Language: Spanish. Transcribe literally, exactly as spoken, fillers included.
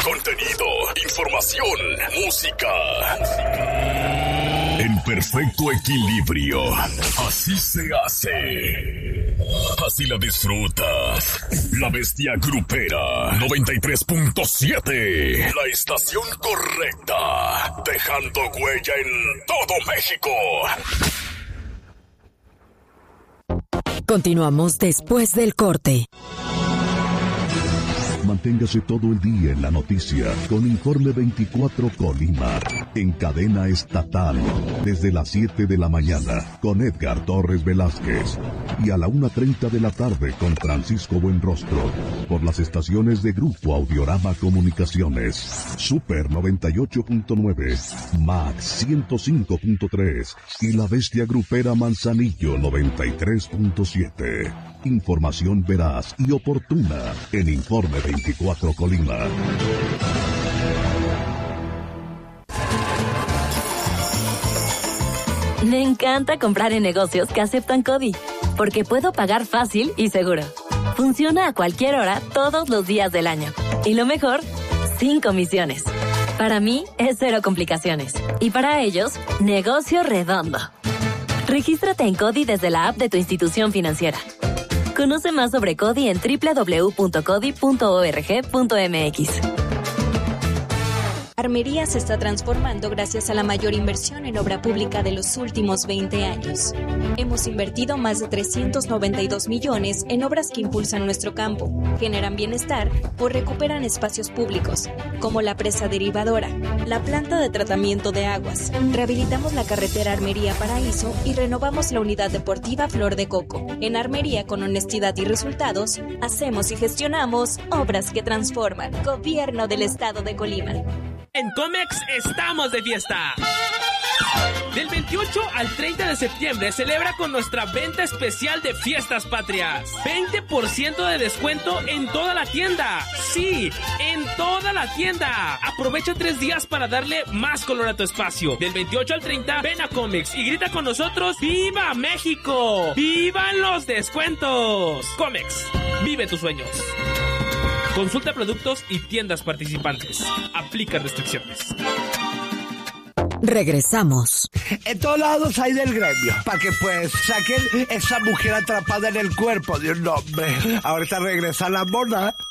Contenido, información, música. En perfecto equilibrio. Así se hace. Así la disfrutas. La Bestia Grupera noventa y tres punto siete. La estación correcta. Dejando huella en todo México. Continuamos después del corte. Manténgase todo el día en la noticia con Informe veinticuatro Colima, en cadena estatal, desde las siete de la mañana con Edgar Torres Velázquez y a la una treinta de la tarde con Francisco Buenrostro, por las estaciones de Grupo Audiorama Comunicaciones, Super noventa y ocho punto nueve, Max ciento cinco punto tres y La Bestia Grupera Manzanillo noventa y tres punto siete. Información veraz y oportuna en Informe veinticuatro Colima. Me encanta comprar en negocios que aceptan CODI, porque puedo pagar fácil y seguro. Funciona a cualquier hora, todos los días del año. Y lo mejor, sin comisiones. Para mí, es cero complicaciones. Y para ellos, negocio redondo. Regístrate en CODI desde la app de tu institución financiera. Conoce más sobre CODI en doble u doble u doble u punto codi punto org punto m x. Armería se está transformando gracias a la mayor inversión en obra pública de los últimos veinte años. Hemos invertido más de trescientos noventa y dos millones en obras que impulsan nuestro campo, generan bienestar o recuperan espacios públicos, como la presa derivadora, la planta de tratamiento de aguas. Rehabilitamos la carretera Armería Paraíso y renovamos la unidad deportiva Flor de Coco. En Armería, con honestidad y resultados, hacemos y gestionamos obras que transforman. Gobierno del Estado de Colima. En Comex estamos de fiesta. Del veintiocho al treinta de septiembre celebra con nuestra venta especial de Fiestas Patrias. veinte por ciento de descuento en toda la tienda. Sí, en toda la tienda. Aprovecha tres días para darle más color a tu espacio. Del veintiocho al treinta, ven a Comex y grita con nosotros: ¡Viva México! ¡Vivan los descuentos! Comex, vive tus sueños. Consulta productos y tiendas participantes. Aplica restricciones. Regresamos. En todos lados hay del gremio, para que pues saquen esa mujer atrapada en el cuerpo de un hombre. Ahorita regresa la mona.